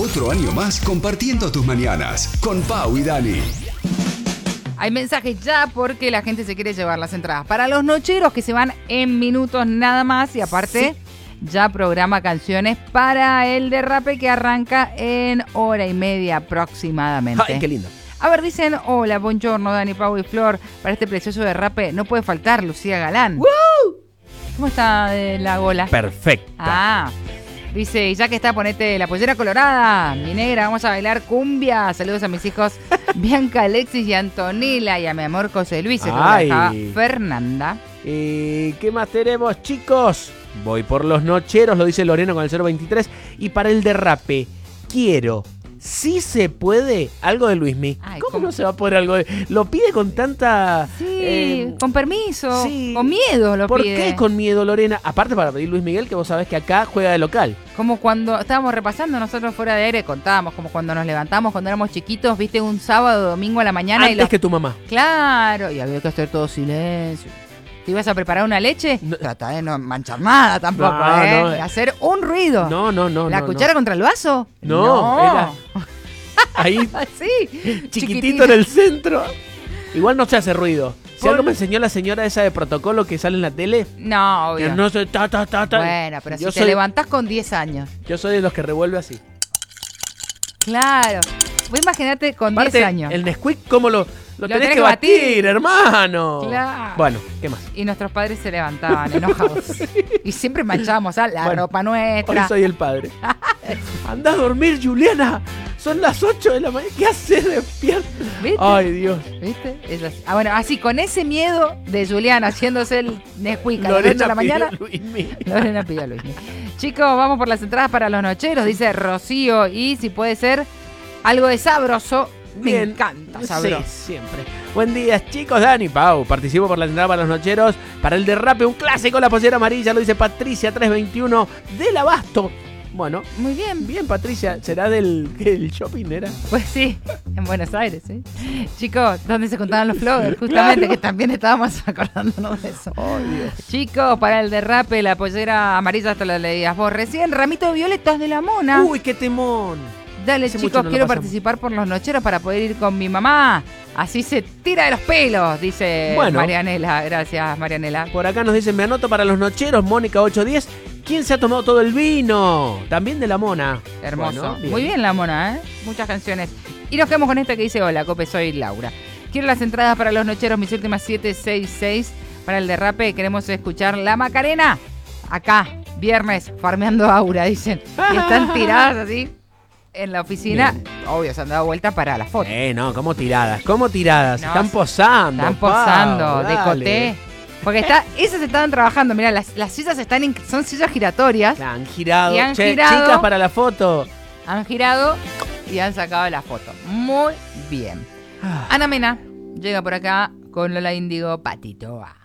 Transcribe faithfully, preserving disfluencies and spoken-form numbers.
Otro año más compartiendo tus mañanas con Pau y Dani. Hay mensajes ya porque la gente se quiere llevar las entradas para los nocheros que se van en minutos nada más y aparte sí. ya programa canciones para el derrape que arranca en hora y media aproximadamente. ¡Ay, qué lindo! A ver, dicen, hola, buongiorno, Dani, Pau y Flor. Para este precioso derrape no puede faltar Lucía Galán. ¡Woo! ¿Cómo está de la gola? Perfecta. Ah, dice, y ya que está, ponete la pollera colorada, mi negra, vamos a bailar cumbia. Saludos a mis hijos Bianca, Alexis y Antonella y a mi amor José Luis. Ay. Fernanda. ¿Y qué más tenemos, chicos? Voy por los nocheros, lo dice Lorena con el cero veintitrés. Y para el derrape, quiero... Sí se puede algo de Luismi. Ay, ¿Cómo, ¿cómo no se va a poder algo de...? Lo pide con tanta... Sí, eh, con permiso, sí. con miedo lo ¿Por pide. qué con miedo, Lorena? Aparte para pedir Luis Miguel, que vos sabés que acá juega de local. Como cuando estábamos repasando nosotros fuera de aire, contábamos como cuando nos levantamos cuando éramos chiquitos, viste, un sábado, domingo a la mañana. Antes y los... que tu mamá. Claro, y había que hacer todo silencio. ¿Te ibas a preparar una leche? No. Trata de no manchar nada tampoco, No, ¿eh? no. De hacer un ruido. No, no, no. ¿La no, cuchara no. contra el vaso? No, era ahí Sí, chiquitito en el centro. Igual no se hace ruido. Si Por- algo me enseñó la señora esa de protocolo que sale en la tele, No, que obvio. no se ta, ta, ta, ta. Bueno, pero yo si te soy, levantás con diez años. yo soy de los que revuelve así. Claro. Vos imaginate con Aparte, diez años. el Nesquik, ¿cómo lo, lo, Lo tenés, tenés que que batir, batir. hermano? Claro. Bueno, ¿qué más? Y nuestros padres se levantaban enojados. Y siempre manchábamos ¿ah? la Bueno, ropa Hoy nuestra. soy el padre. Anda a dormir, Juliana. Son las ocho de la mañana. ¿Qué haces despierta? ¿Viste? Ay, Dios. ¿Viste? Es así. Ah, bueno, así con ese miedo de Julián haciéndose el Nesquik a las ocho de la mañana. pidió Luismi. Lorena pidió a Luis. Chicos, vamos por las entradas para los nocheros, dice Rocío. Y si puede ser algo de sabroso, me Bien. encanta sabroso. Sí, siempre. Buen día, chicos. Dani, Pau. Participo por la entrada para los nocheros. Para el derrape, un clásico, la pollera amarilla. Lo dice Patricia trescientos veintiuno del Abasto. Bueno, Muy bien. bien, Patricia. ¿Será del, del shopping, era? Pues sí, en Buenos Aires, ¿sí? Chicos, ¿dónde se contaban los floggers? Justamente, Claro. que también estábamos acordándonos de eso. Ay, Dios. Chicos, para el derrape, la pollera amarilla, hasta la leías vos recién. Ramito de violetas de la mona. Uy, qué temón. Dale, hace mucho chicos, no lo quiero pasamos. participar por los nocheros para poder ir con mi mamá. Así se tira de los pelos, dice Bueno. Marianela. Gracias, Marianela. Por acá nos dicen, me anoto para los nocheros, Mónica ocho diez. ¿Quién se ha tomado todo el vino? También de la mona. Hermoso. Bueno, Muy bien la mona, ¿eh? Muchas canciones. Y nos quedamos con esta que dice, hola, Cope, soy Laura. Quiero las entradas para los nocheros, mis últimas siete seis seis. Para el derrape queremos escuchar La Macarena. Acá, viernes, farmeando aura, dicen. Y están tiradas así en la oficina. Bien. Obvio, se han dado vuelta para la foto. Eh, no, como tiradas, como tiradas. No, están sí. posando. Están Pau, posando, dale. decoté. Porque está, esas estaban trabajando, mirá, las, las sillas están in- son sillas giratorias. La han girado. Y han Che, girado. chicas, para la foto. Han girado y han sacado la foto. Muy bien. Ah. Ana Mena llega por acá con Lola Índigo Patito.